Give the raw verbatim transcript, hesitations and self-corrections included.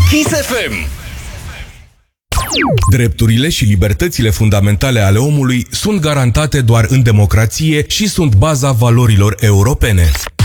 Kiss F M. Drepturile și libertățile fundamentale ale omului sunt garantate doar în democrație și sunt baza valorilor europene.